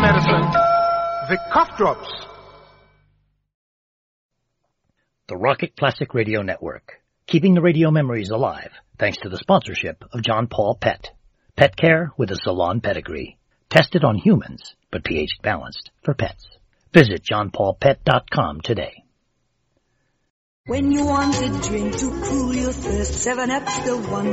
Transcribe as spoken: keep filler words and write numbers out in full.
medicine, the cough drops. The Rocket Classic Radio Network, keeping the radio memories alive thanks to the sponsorship of John Paul Pet. Pet care with a salon pedigree. Tested on humans, but pH balanced for pets. Visit john paul pet dot com today. When you want a drink to cool your thirst, seven up's the one